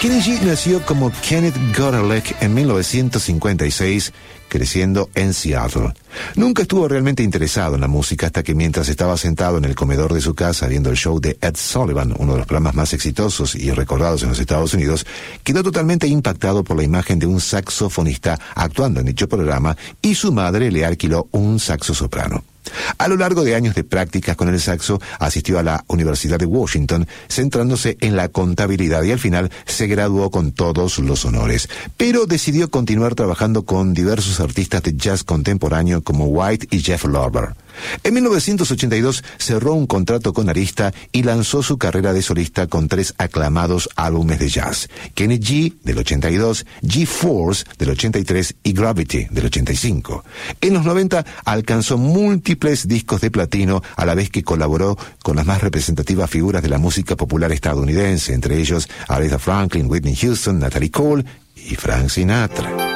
Kenny G nació como Kenneth Gorelick en 1956, creciendo en Seattle. Nunca estuvo realmente interesado en la música hasta que mientras estaba sentado en el comedor de su casa viendo el show de Ed Sullivan, uno de los programas más exitosos y recordados en los Estados Unidos, quedó totalmente impactado por la imagen de un saxofonista actuando en dicho programa y su madre le alquiló un saxo soprano. A lo largo de años de prácticas con el saxo, asistió a la Universidad de Washington, centrándose en la contabilidad y al final se graduó con todos los honores. Pero decidió continuar trabajando con diversos artistas de jazz contemporáneo como White y Jeff Lorber. En 1982 cerró un contrato con Arista y lanzó su carrera de solista con 3 aclamados álbumes de jazz: Kenny G del 82, G-Force del 83 y Gravity del 85. En los 90 alcanzó múltiples discos de platino, a la vez que colaboró con las más representativas figuras de la música popular estadounidense, entre ellos Aretha Franklin, Whitney Houston, Natalie Cole y Frank Sinatra.